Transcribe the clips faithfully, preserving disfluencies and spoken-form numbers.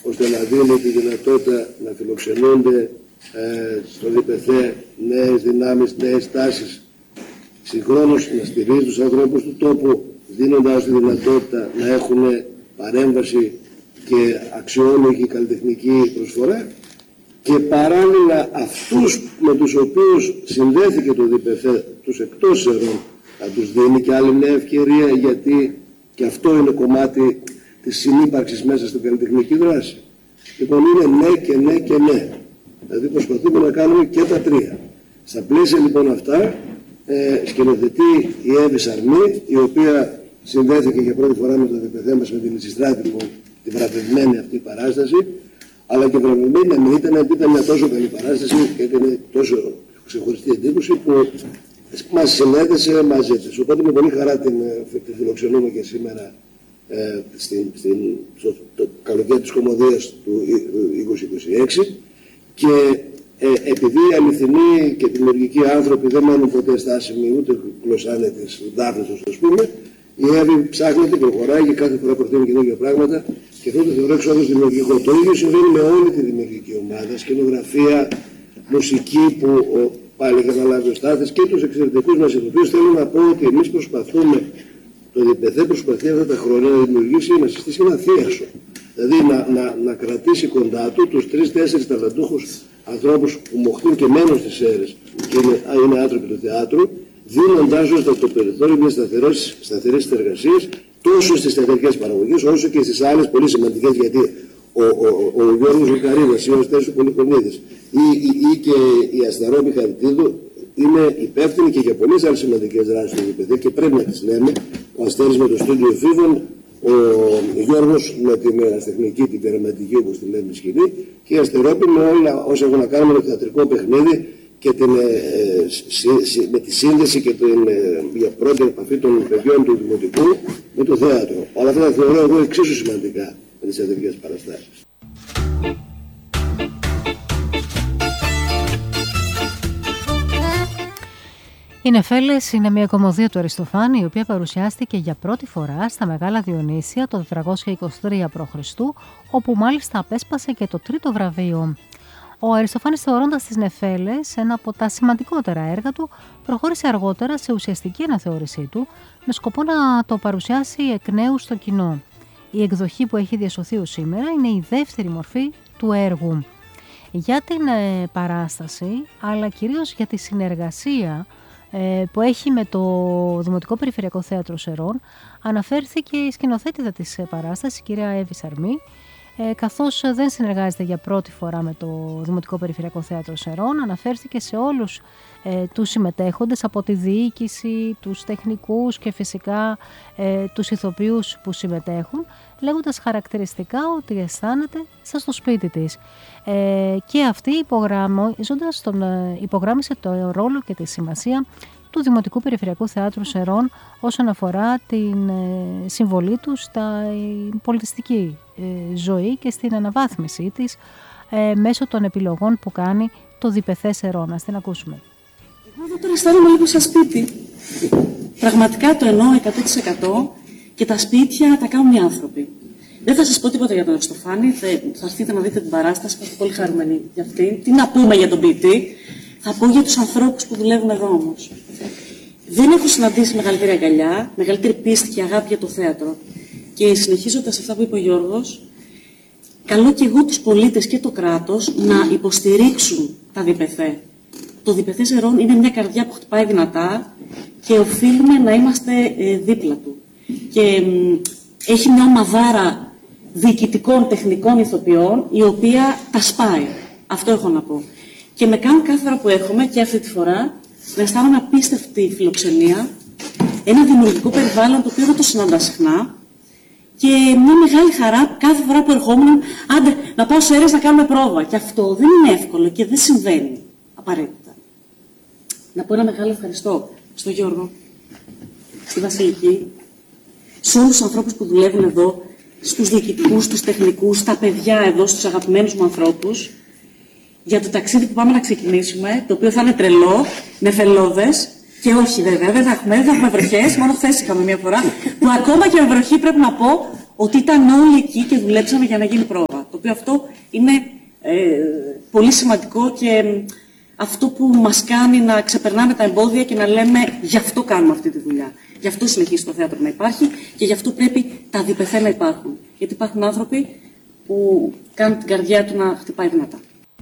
ώστε να δίνει τη δυνατότητα να φιλοξενούνται ε, στο ΔΠΘ νέες δυνάμεις, νέες τάσεις, συγχρόνως να στηρίζει τους ανθρώπους του τόπου, δίνοντας τη δυνατότητα να έχουν παρέμβαση και αξιόλογη καλλιτεχνική προσφορά, και παράλληλα αυτούς με τους οποίους συνδέθηκε το ΔΠΘ, τους εκτός Σερών, να τους δίνει και άλλη μια ευκαιρία, γιατί και αυτό είναι κομμάτι της συνύπαρξης μέσα στην καλλιτεχνική δράση. Λοιπόν, είναι ναι και ναι και ναι. Δηλαδή προσπαθούμε να κάνουμε και τα τρία. Στα πλαίσια λοιπόν αυτά ε, σκηνοθετεί η Εύη Σαρμή, η οποία συνδέθηκε για πρώτη φορά με το ΔΠΘ μας, με την Λυσιστράτη, λοιπόν, τη βραβευμένη αυτή παράσταση, αλλά και βραβευμένη να μην ήταν, γιατί ήταν μια τόσο καλή παράσταση και έκανε τόσο ξεχωριστή εντύπωση που μας συνέδεσε μαζί της. Οπότε με πολύ χαρά την, την φιλοξενούμε και σήμερα ε, στην, στην, στο το καλοκαίρι της Κομμωδίας του είκοσι είκοσι έξι, και ε, επειδή οι αληθινοί και δημιουργικοί άνθρωποι δεν μένουν ποτέ στάσιμοι, ούτε γλωσσάνε τις δάφνες τους, ας πούμε, η Εύη ψάχνεται και προχωράει και κάθε φορά προτείνει καινούργια πράγματα, και αυτό το θεωρώ εξόδος δημιουργικό. Το ίδιο συμβαίνει με όλη τη δημιουργική ομάδα, σκηνογραφία, μουσική, που ο, πάλι καταλάβει ο Στάθης, και τους εξαιρετικούς μας ηθοποιούς. Θέλω να πω ότι εμείς προσπαθούμε, το ΔΠΘ προσπαθεί αυτά τα χρόνια να δημιουργήσει, να συστήσει ένα θίασο. Δηλαδή να, να, να κρατήσει κοντά του τους τρεις-τέσσερις ταλαντούχους ανθρώπους που μοχθούν και μένουν στις αίρες και είναι, είναι άνθρωποι του θεάτρου, δίνοντάς τους το περιθώριο μιας σταθερής συνεργασίας τόσο στις θεατρικές παραγωγές όσο και στις άλλες πολύ σημαντικές, γιατί ο, ο, ο, ο Γιώργος Λουκαρίδας ή ο Στέλιος Πολυκονίδης ή, ή, ή και η Ασταρό Μιχαρητίδου είναι υπεύθυνοι και για πολλές άλλες σημαντικές δράσεις του ΔΠΘ και πρέπει να τις λέμε. Ο Αστέρης με το στούντιο Εφήβων, ο Γιώργος με την ερασιτεχνική, την πειραματική, όπως τη λέμε, σκηνή, και η Αστερόπη με όλα όσα έχουν να κάνουν με το θεατρικό παιχνίδι και την, ε, συ, συ, με τη σύνδεση και την ε, για πρώτη επαφή των παιδιών του δημοτικού με το θέατρο. Όλα αυτά τα θεωρώ εγώ εξίσου σημαντικά με τις θεατρικές παραστάσεις. Οι Νεφέλες είναι μια κομμωδία του Αριστοφάνη, η οποία παρουσιάστηκε για πρώτη φορά στα Μεγάλα Διονύσια το τετρακόσια είκοσι τρία π.Χ., όπου μάλιστα απέσπασε και το τρίτο βραβείο. Ο Αριστοφάνης, θεωρώντας τις Νεφέλες ένα από τα σημαντικότερα έργα του, προχώρησε αργότερα σε ουσιαστική αναθεώρησή του, με σκοπό να το παρουσιάσει εκ νέου στο κοινό. Η εκδοχή που έχει διασωθεί ως σήμερα είναι η δεύτερη μορφή του έργου. Για την ε, παράσταση, αλλά κυρίως για τη συνεργασία που έχει με το Δημοτικό Περιφερειακό Θέατρο Σερών, αναφέρθηκε η σκηνοθέτηδα της παράστασης, η κυρία Εύη Σαρμή, καθώς δεν συνεργάζεται για πρώτη φορά με το Δημοτικό Περιφερειακό Θέατρο Σερών. Αναφέρθηκε σε όλους ε, τους συμμετέχοντες, από τη διοίκηση, τους τεχνικούς και φυσικά ε, τους ηθοποιούς που συμμετέχουν, λέγοντας χαρακτηριστικά ότι αισθάνεται σαν στο σπίτι της. Ε, και αυτή υπογραμμίζοντας τον, υπογράμμισε το ρόλο και τη σημασία του Δημοτικού Περιφερειακού Θεάτρου Σερών όσον αφορά την ε, συμβολή του στα ε, πολιτιστική ε, ζωή και στην αναβάθμιση της ε, μέσω των επιλογών που κάνει το ΔΠΘ Σερών. Ας την ακούσουμε. Εγώ εδώ τώρα αισθάνομαι λίγο σαν σπίτι. Πραγματικά το εννοώ εκατό τοις εκατό και τα σπίτια τα κάνουν οι άνθρωποι. Δεν θα σας πω τίποτα για τον Αριστοφάνη, θα, θα έρθετε να δείτε την παράσταση, θα είμαι πολύ χαρούμενη για αυτή. Τι να πούμε για τον ποιητή, θα πω για τους ανθρώπους που δουλεύουν εδώ όμως. Δεν έχω συναντήσει μεγαλύτερη αγκαλιά, μεγαλύτερη πίστη και αγάπη για το θέατρο. Και συνεχίζοντας αυτά που είπε ο Γιώργος, καλώ και εγώ τους πολίτες και το κράτος να υποστηρίξουν τα ΔΠΘ. Το ΔΠΘ Σερών είναι μια καρδιά που χτυπάει δυνατά και οφείλουμε να είμαστε ε, δίπλα του. Και ε, έχει μια ομαδάρα διοικητικών, τεχνικών ηθοποιών, η οποία τα σπάει. Αυτό έχω να πω. Και με κάνουν κάθε φορά που έχουμε, και αυτή τη φορά, να αισθάνομαι απίστευτη φιλοξενία, ένα δημιουργικό περιβάλλον το οποίο δεν το συναντά συχνά, και μια μεγάλη χαρά κάθε φορά που ερχόμουν, άντε να πάω σε αίρες να κάνουμε πρόβα. Και αυτό δεν είναι εύκολο και δεν συμβαίνει απαραίτητα. Να πω ένα μεγάλο ευχαριστώ στον Γιώργο, στη Βασιλική, σε όλους τους ανθρώπους που δουλεύουν εδώ, στους διοικητικούς, στους τεχνικούς, στα παιδιά εδώ, στους αγαπημένους μου ανθρώπους, για το ταξίδι που πάμε να ξεκινήσουμε, το οποίο θα είναι τρελό, νεφελώδες, και όχι βέβαια, δεν θα έχουμε, δεν θα έχουμε βροχές, μόνο χθες είχαμε μία φορά, που ακόμα και με βροχή πρέπει να πω ότι ήταν όλοι εκεί και δουλέψαμε για να γίνει πρόβα. Το οποίο οποίο αυτό είναι ε, πολύ σημαντικό και αυτό που μας κάνει να ξεπερνάμε τα εμπόδια και να λέμε γι' αυτό κάνουμε αυτή τη δουλειά. Γι' αυτό συνεχίζει το θέατρο να υπάρχει και γι' αυτό πρέπει τα διπεθέ να υπάρχουν. Γιατί υπάρχουν άνθρωποι που κάνουν την καρδιά του να χτυπάει δυνατά.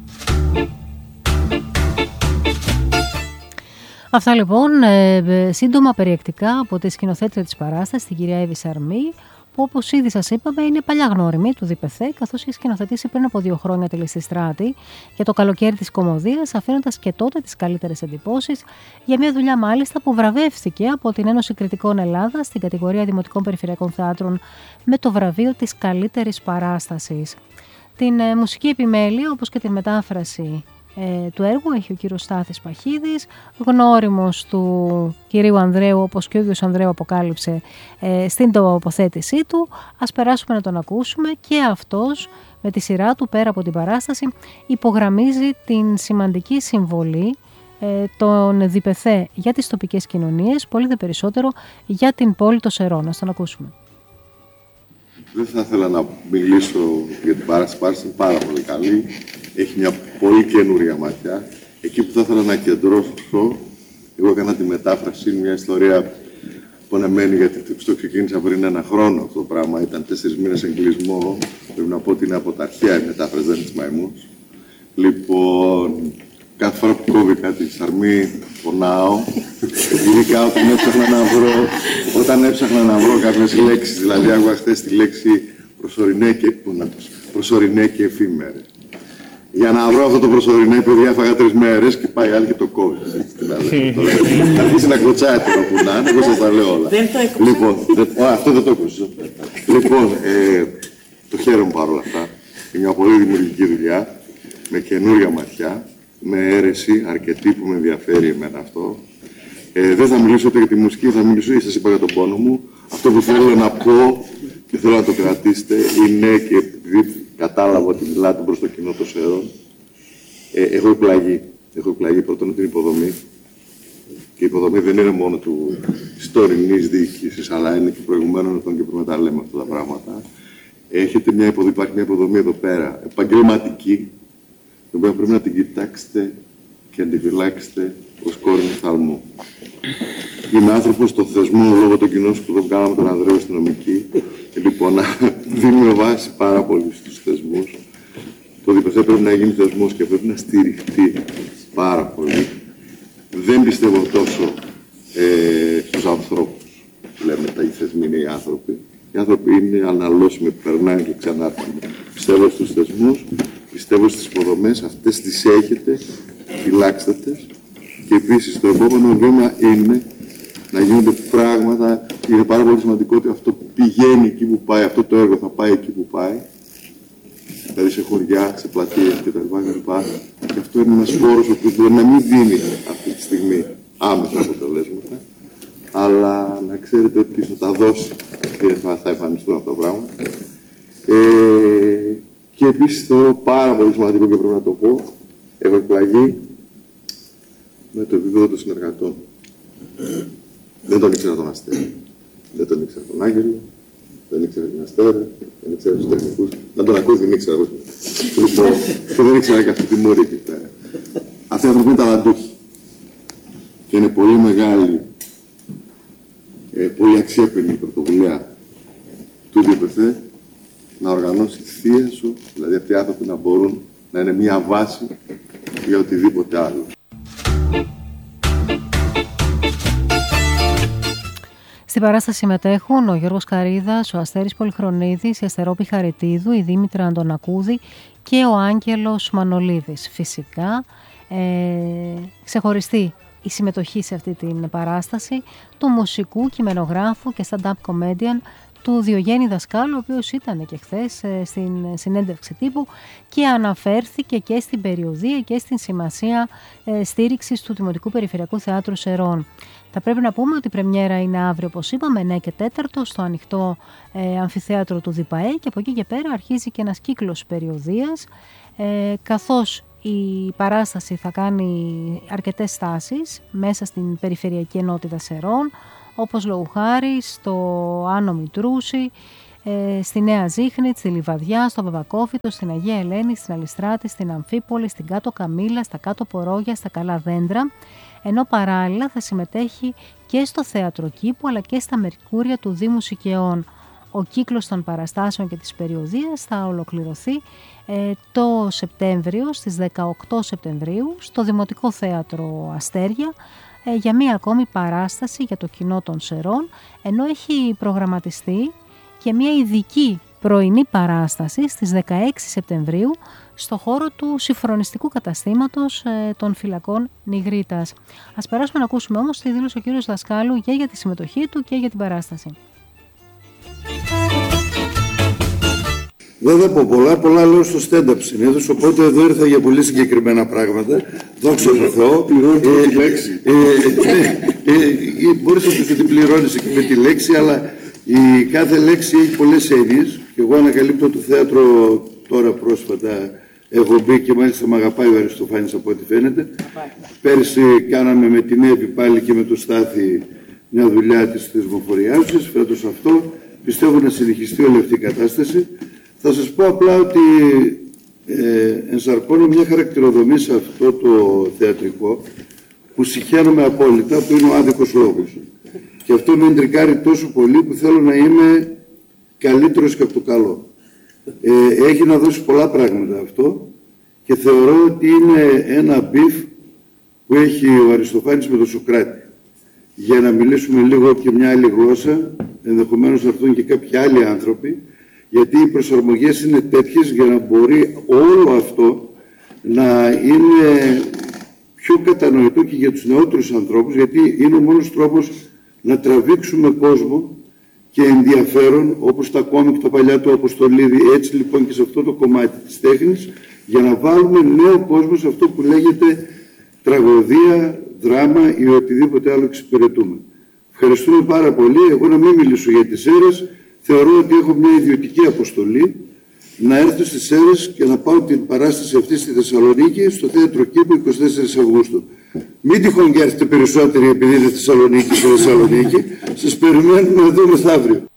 Αυτά λοιπόν, ε, σύντομα περιεκτικά από τη σκηνοθέτρια της παράστασης, την κυρία Εύη Σαρμή, που όπως ήδη σας είπαμε είναι παλιά γνώριμη του ΔΠΘ, καθώς είχε σκηνοθετήσει πριν από δύο χρόνια τη Λυσιστράτη για το καλοκαίρι της κωμωδίας, αφήνοντας και τότε τις καλύτερες εντυπώσεις για μια δουλειά μάλιστα που βραβεύθηκε από την Ένωση Κριτικών Ελλάδα στην κατηγορία Δημοτικών Περιφερειακών Θεάτρων με το βραβείο της καλύτερης παράστασης. Την ε, μουσική επιμέλεια, όπως και την μετάφραση Ε, του έργου έχει ο κύριος Στάθης Παχίδης, γνώριμος του κυρίου Ανδρέου, όπως και ο ίδιος Ανδρέου αποκάλυψε ε, στην τοποθέτησή του. Ας περάσουμε να τον ακούσουμε και αυτός με τη σειρά του πέρα από την παράσταση υπογραμμίζει την σημαντική συμβολή ε, των ΔΠΘ για τις τοπικές κοινωνίες, πολύ δε περισσότερο για την πόλη των Σερών. Ας τον ακούσουμε. Δεν θα ήθελα να μιλήσω για την παράσταση. Η παράσταση είναι πάρα πολύ καλή. Έχει μια πολύ καινούρια ματιά. Εκεί που θα ήθελα να κεντρώσω, εγώ έκανα τη μετάφραση, μια ιστορία πονεμένη, γιατί το ξεκίνησα πριν ένα χρόνο αυτό το πράγμα. Ήταν τέσσερις μήνες εγκλεισμό. Πρέπει να πω ότι είναι από τα αρχαία η μετάφραση, δεν είναι της μαϊμούς. Λοιπόν, κάθε φορά που κόβει κάτι Σαρμή, πονάω. Ειδικά όταν έψαχνα να βρω, όταν έψαχνα να βρω κάποιες λέξεις. Δηλαδή, άκουγα χθες τη λέξη προσωρινέ και, προσωρινέ και εφήμερε. Για να βρω αυτό το προσωρινέ, παιδιά, έφαγα τρεις μέρες και πάει άλλη και το κόβει. Θα αρχίσει να κλωτσάει το που να είναι, εγώ σας τα λέω όλα. Δεν το έκοψα. Λοιπόν, αυτό δεν το έκοψα. Λοιπόν, το χαίρομαι παρόλα αυτά. Είναι μια πολύ δημιουργική δουλειά, με καινούρια ματιά, με αίρεση αρκετή που με ενδιαφέρει εμένα αυτό. Ε, δεν θα μιλήσω ούτε για τη μουσική, θα μιλήσω, σας είπα για τον πόνο μου. Αυτό που θέλω να πω και θέλω να το κρατήσετε είναι, και επειδή κατάλαβα ότι μιλάτε προς το κοινό των Σερών, ε, έχω εκπλαγεί. Έχω εκπλαγεί πρώτον την υποδομή. Και η υποδομή δεν είναι μόνο του τωρινής διοίκησης, αλλά είναι και προηγουμένων ετών και πρέπει να τα λέμε αυτά τα πράγματα. Έχετε μια υποδομή, υπάρχει μια υποδομή εδώ πέρα, επαγγελματική, την οποία πρέπει να την κοιτάξετε και να την φυλάξετε ως κόρη φθαλμού. Είμαι άνθρωπος στο θεσμό λόγω των κοινών σπουδών που κάναμε τον Ανδρέο στην νομική. Και λοιπόν, να δίνουμε βάση πάρα πολύ στους θεσμούς. Το ΔΠΘ πρέπει να γίνει θεσμός και πρέπει να στηριχτεί πάρα πολύ. Δεν πιστεύω τόσο ε, στους ανθρώπους. Λέμε τα οι θεσμοί είναι οι άνθρωποι. Οι άνθρωποι είναι αναλώσιμοι, περνάνε και ξανάρχονται. Πιστεύω στους θεσμούς, πιστεύω στις υποδομές, αυτές τις έχετε, φυλάξτε τις. Και επίσης το επόμενο βήμα είναι να γίνονται πράγματα. Είναι πάρα πολύ σημαντικό ότι αυτό πηγαίνει εκεί που πάει, αυτό το έργο θα πάει εκεί που πάει. Δηλαδή σε χωριά, σε πλατείες κτλ. Και αυτό είναι ένας χώρος που μπορεί να μην δίνει αυτή τη στιγμή άμεσα αποτελέσματα, αλλά να ξέρετε ότι θα τα δώσει και θα, θα εμφανιστούν αυτά τα πράγματα. Ε, και επίσης θεωρώ πάρα πολύ σημαντικό και πρέπει να το πω, έχω εκπλαγεί με το επίπεδο των συνεργατών. Δεν τον ήξερα τον Αστέρι, δεν τον ήξερα τον Άγγελο, δεν ήξερα την Αστέρα, δεν ήξερα τους τεχνικούς. Να τον ακούω, δεν ήξερα εγώ. Και δεν ήξερα και αυτή τη μόρη εκεί πέρα. Αυτοί οι άνθρωποι είναι ταλαντούχοι. Και είναι πολύ μεγάλη, ε, πολύ αξιέπαινη η πρωτοβουλία του ΔΠΘ να οργανώσει τη θεία σου, δηλαδή αυτοί οι άνθρωποι να μπορούν να είναι μια βάση για οτιδήποτε άλλο. Στην παράσταση συμμετέχουν ο Γιώργος Καρίδας, ο Αστέρης Πολυχρονίδης, η Αστερόπη Χαριτίδου, η Δήμητρα Αντωνακούδη και ο Άγγελος Μανολίδης. Φυσικά, ε, ξεχωριστή η συμμετοχή σε αυτή την παράσταση του μουσικού, κειμενογράφου και stand-up comedian του Διογέννη Δασκάλου, ο οποίος ήταν και χθες ε, στην συνέντευξη τύπου και αναφέρθηκε και στην περιοδία και στην σημασία ε, στήριξης του Δημοτικού Περιφερειακού Θεάτρου Σερών. Θα πρέπει να πούμε ότι η πρεμιέρα είναι αύριο, όπως είπαμε, εννιά και τέσσερα στο ανοιχτό ε, αμφιθέατρο του ΔΠΑΕ και από εκεί και πέρα αρχίζει και ένας κύκλος περιοδίας, ε, καθώς η παράσταση θα κάνει αρκετές στάσεις μέσα στην Περιφερειακή Ενότητα Σερών, όπως λόγου χάρη στο Άνω Μητρούση, ε, στη Νέα Ζήχνη, στη Λιβαδιά, στο Βαβακόφυτο, στην Αγία Ελένη, στην Αλιστράτη, στην Αμφίπολη, στην Κάτω Καμήλα, στα Κάτω Πορόγια, στα Καλά Δέντρα, ενώ παράλληλα θα συμμετέχει και στο Θέατρο Κήπου αλλά και στα Μερκούρια του Δήμου Σικαιών. Ο κύκλος των παραστάσεων και της περιοδίας θα ολοκληρωθεί ε, το Σεπτέμβριο, στις δεκαοκτώ Σεπτεμβρίου, στο Δημοτικό Θέατρο Αστέρια, ε, για μία ακόμη παράσταση για το κοινό των Σερών, ενώ έχει προγραμματιστεί και μία ειδική πρωινή παράσταση στις δεκαέξι Σεπτεμβρίου στο χώρο του συμφρονιστικού καταστήματος ε, των φυλακών Νιγρίτας. Ας περάσουμε να ακούσουμε όμως τι δήλωσε ο κύριος Δασκάλου και για τη συμμετοχή του και για την παράσταση. Δεν θα πω πολλά, πολλά λέω στο stand-up συνήθως, οπότε εδώ ήρθα για πολύ συγκεκριμένα πράγματα. Δόξα τω Θεώ. Πληρώνει τη λέξη. Μπορείς να πεις ότι πληρώνεις και με τη λέξη, αλλά η κάθε λέξη έχει πολλές έννοιες. Και εγώ ανακαλύπτω το θέατρο τώρα πρόσφατα. Έχω μπει και μάλιστα με αγαπάει ο Αριστοφάνης από ό,τι φαίνεται. Πέρσι κάναμε με την Εύη πάλι και με το Στάθη μια δουλειά της θεσμοφοριάσεως. Φέτος αυτό πιστεύω να συνεχιστεί όλη αυτή η κατάσταση. Θα σας πω απλά ότι ε, ενσαρκώνω μια χαρακτηροδομή σε αυτό το θεατρικό που συχαίνομαι απόλυτα, που είναι ο άδικος λόγος. Και αυτό με εντρικάρει τόσο πολύ που θέλω να είμαι καλύτερος και από το καλό. Ε, έχει να δώσει πολλά πράγματα αυτό και θεωρώ ότι είναι ένα μπιφ που έχει ο Αριστοφάνης με τον Σωκράτη. Για να μιλήσουμε λίγο και μια άλλη γλώσσα, ενδεχομένως να έρθουν και κάποιοι άλλοι άνθρωποι, γιατί οι προσαρμογές είναι τέτοιες για να μπορεί όλο αυτό να είναι πιο κατανοητό και για τους νεότερους ανθρώπους, γιατί είναι ο μόνος τρόπος να τραβήξουμε κόσμο και ενδιαφέρον, όπως τα κόμικ τα παλιά του Αποστολίδη, έτσι λοιπόν και σε αυτό το κομμάτι της τέχνης, για να βάλουμε νέο κόσμο σε αυτό που λέγεται τραγωδία, δράμα ή οτιδήποτε άλλο εξυπηρετούμε. Ευχαριστούμε πάρα πολύ. Εγώ να μην μιλήσω για τις αίρες, θεωρώ ότι έχω μια ιδιωτική αποστολή να έρθω στις αίρες και να πάω την παράσταση αυτή στη Θεσσαλονίκη, στο Θέατρο Κήπου, εικοστή τέταρτη Αυγούστου. Μην τυχόν και έρθετε περισσότεροι επειδή είναι στη Θεσσαλονίκη, στη Θεσσαλονίκη. Σας περιμένουμε εδώ μεθαύριο.